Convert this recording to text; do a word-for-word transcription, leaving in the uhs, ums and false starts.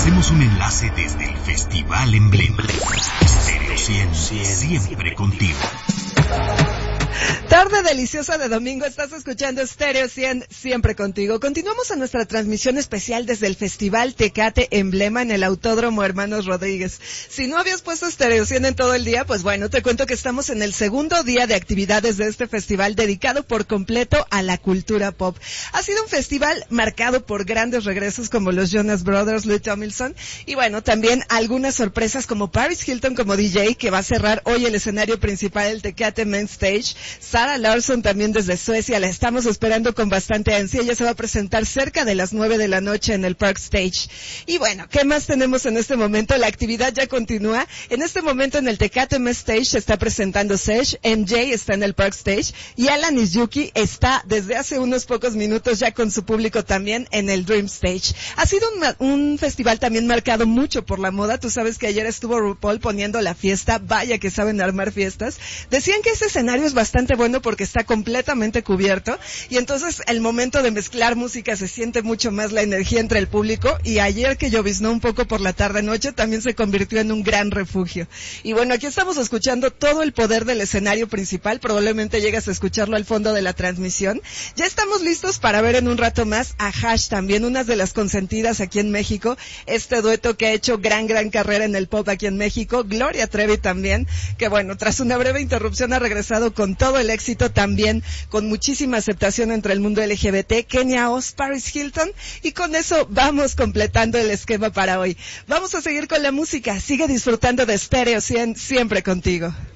Hacemos un enlace desde el Festival Emblema. Stereo cien, siempre contigo. Tarde deliciosa de domingo, estás escuchando Stereo cien, siempre contigo. Continuamos a nuestra transmisión especial desde el Festival Tecate Emblema en el Autódromo Hermanos Rodríguez. Si no habías puesto Stereo cien en todo el día, pues bueno, te cuento que estamos en el segundo día de actividades de este festival dedicado por completo a la cultura pop. Ha sido un festival marcado por grandes regresos como los Jonas Brothers, Louis Tomlinson, y bueno, también algunas sorpresas como Paris Hilton como D J, que va a cerrar hoy el escenario principal del Tecate Main Stage. Sara Larsson también desde Suecia, la estamos esperando con bastante ansia. Ella se va a presentar cerca de las nueve de la noche en el Park Stage. Y bueno, ¿qué más tenemos en este momento? La actividad ya continúa. En este momento en el Tecate Main Stage se está presentando Sesh, M J está en el Park Stage y Alan Izuki está desde hace unos pocos minutos ya con su público también en el Dream Stage. Ha sido un, un festival también marcado mucho por la moda. Tú sabes que ayer estuvo RuPaul poniendo la fiesta. Vaya que saben armar fiestas. Decían que ese escenario es bastante bueno porque está completamente cubierto y entonces el momento de mezclar música se siente mucho más la energía entre el público, y ayer que lloviznó un poco por la tarde noche también se convirtió en un gran refugio. Y bueno, aquí estamos escuchando todo el poder del escenario principal, probablemente llegas a escucharlo al fondo de la transmisión. Ya estamos listos para ver en un rato más a Hash, también una de las consentidas aquí en México, este dueto que ha hecho gran gran carrera en el pop aquí en México. Gloria Trevi también, que bueno, tras una breve interrupción ha regresado con todo el éxito, también con muchísima aceptación entre el mundo L G B T, Kenya Oz, Paris Hilton, y con eso vamos completando el esquema para hoy. Vamos a seguir con la música, sigue disfrutando de Stereo cien, siempre contigo.